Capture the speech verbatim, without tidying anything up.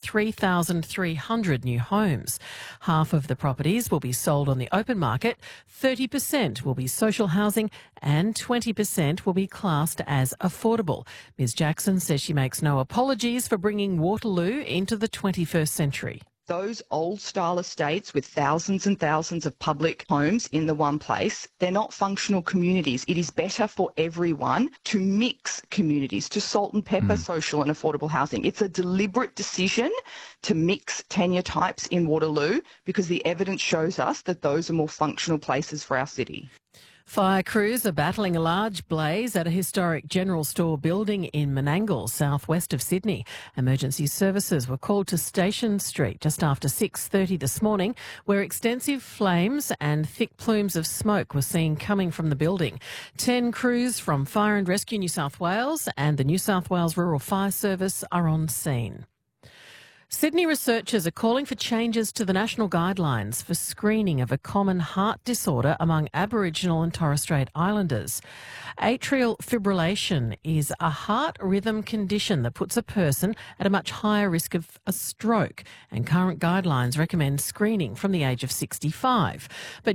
three thousand three hundred new homes. Half of the properties will be sold on the open market, thirty percent will be social housing and twenty percent will be classed as affordable. Ms Jackson says she makes no apologies for bringing Waterloo into the twenty-first century. Those old-style estates with thousands and thousands of public homes in the one place, they're not functional communities. It is better for everyone to mix communities, to salt and pepper mm. social and affordable housing. It's a deliberate decision to mix tenure types in Waterloo because the evidence shows us that those are more functional places for our city. Fire crews are battling a large blaze at a historic general store building in Menangle, southwest of Sydney. Emergency services were called to Station Street just after six thirty this morning, where extensive flames and thick plumes of smoke were seen coming from the building. Ten crews from Fire and Rescue New South Wales and the New South Wales Rural Fire Service are on scene. Sydney researchers are calling for changes to the national guidelines for screening of a common heart disorder among Aboriginal and Torres Strait Islanders. Atrial fibrillation is a heart rhythm condition that puts a person at a much higher risk of a stroke, and current guidelines recommend screening from the age of sixty-five. But